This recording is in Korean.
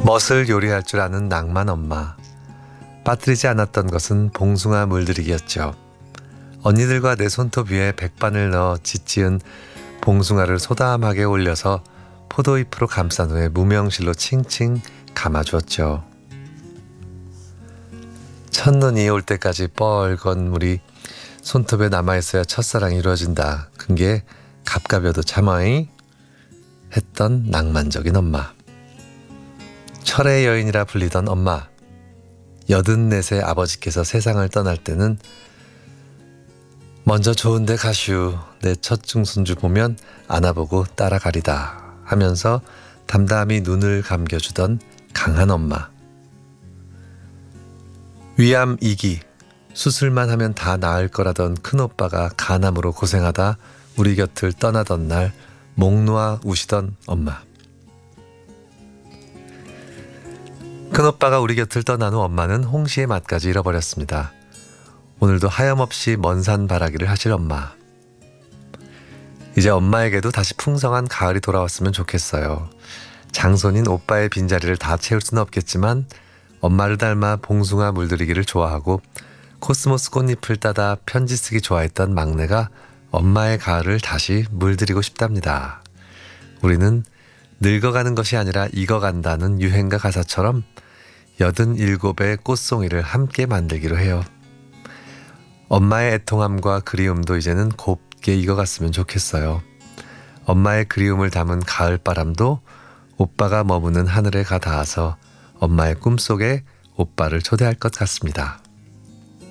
멋을 요리할 줄 아는 낭만 엄마. 빠뜨리지 않았던 것은 봉숭아 물들이기였죠. 언니들과 내 손톱 위에 백반을 넣어 짓지은 봉숭아를 소담하게 올려서 포도잎으로 감싼 후에 무명실로 칭칭 감아주었죠. 첫눈이 올 때까지 뻘건 물이 손톱에 남아있어야 첫사랑이 이루어진다. 그게 갑갑여도 참아이 했던 낭만적인 엄마. 철의 여인이라 불리던 엄마. 84세 아버지께서 세상을 떠날 때는 먼저 좋은데 가슈 내 첫 증손주 보면 안아보고 따라가리다 하면서 담담히 눈을 감겨주던 강한 엄마. 위암 2기 수술만 하면 다 나을 거라던 큰오빠가 간암으로 고생하다 우리 곁을 떠나던 날 목 놓아 우시던 엄마. 큰오빠가 우리 곁을 떠난 후 엄마는 홍시의 맛까지 잃어버렸습니다. 오늘도 하염없이 먼 산 바라기를 하실 엄마. 이제 엄마에게도 다시 풍성한 가을이 돌아왔으면 좋겠어요. 장손인 오빠의 빈자리를 다 채울 수는 없겠지만 엄마를 닮아 봉숭아 물들이기를 좋아하고 코스모스 꽃잎을 따다 편지 쓰기 좋아했던 막내가 엄마의 가을을 다시 물들이고 싶답니다. 우리는 늙어가는 것이 아니라 익어간다는 유행가 가사처럼 87의 꽃송이를 함께 만들기로 해요. 엄마의 애통함과 그리움도 이제는 곱게 익어갔으면 좋겠어요. 엄마의 그리움을 담은 가을바람도 오빠가 머무는 하늘에 가 닿아서 엄마의 꿈속에 오빠를 초대할 것 같습니다.